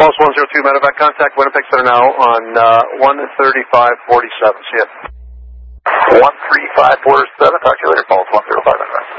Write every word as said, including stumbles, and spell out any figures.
Pulse one zero two, medevac contact, Winnipeg Center now on uh, one thirty-five forty-seven. See ya. one three five four seven, talk to you later, Pulse one zero five.